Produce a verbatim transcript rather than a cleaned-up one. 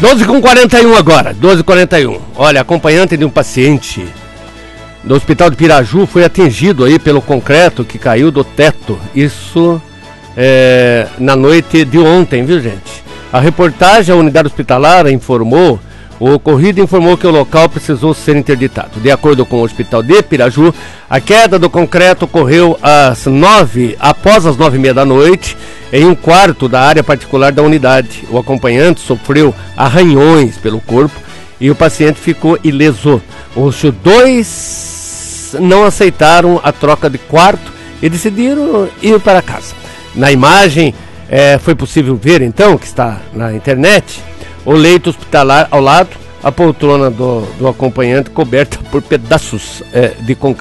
doze com quarenta e um agora, doze e quarenta e um. Olha, acompanhante de um paciente do Hospital de Piraju foi atingido aí pelo concreto que caiu do teto. Isso é, na noite de ontem, viu, gente? A reportagem, a unidade hospitalar informou, o ocorrido informou que o local precisou ser interditado. De acordo com o Hospital de Piraju, a queda do concreto ocorreu às nove, após as nove e meia da noite, em um quarto da área particular da unidade. O acompanhante sofreu arranhões pelo corpo e o paciente ficou ileso. Os dois não aceitaram a troca de quarto e decidiram ir para casa. Na imagem, é, foi possível ver, então, que está na internet, o leito hospitalar ao lado, a poltrona do, do acompanhante coberta por pedaços é, de concreto.